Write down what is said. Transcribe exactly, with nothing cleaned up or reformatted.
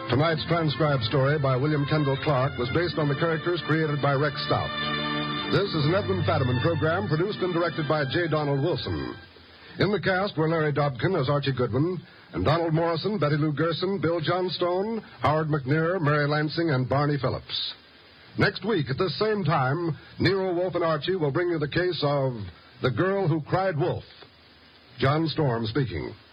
Tonight's transcribed story by William Kendall Clark was based on the characters created by Rex Stout. This is an Edmund Fadiman program produced and directed by J. Donald Wilson. In the cast were Larry Dobkin as Archie Goodwin, and Donald Morrison, Betty Lou Gerson, Bill Johnstone, Howard McNear, Mary Lansing, and Barney Phillips. Next week at this same time, Nero Wolfe and Archie will bring you the case of The Girl Who Cried Wolf. John Storm speaking.